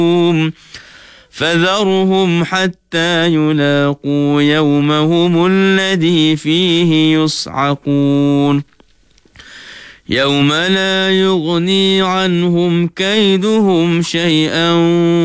فذرهم حتى يلاقوا يومهم الذي فيه يصعقون يوم لا يغني عنهم كيدهم شيئا